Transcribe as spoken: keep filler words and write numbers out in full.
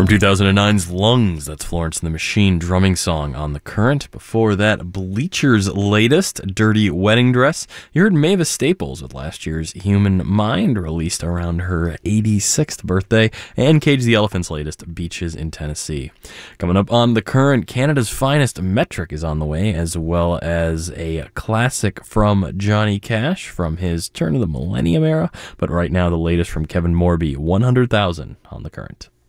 From two thousand nine's Lungs, that's Florence and the Machine drumming song on The Current. Before that, Bleacher's latest, Dirty Wedding Dress. You heard Mavis Staples with last year's Human Mind, released around her eighty-sixth birthday, and Cage the Elephant's latest, Beaches in Tennessee. Coming up on The Current, Canada's finest Metric is on the way, as well as a classic from Johnny Cash from his turn of the millennium era. But right now, the latest from Kevin Morby, one hundred thousand on The Current.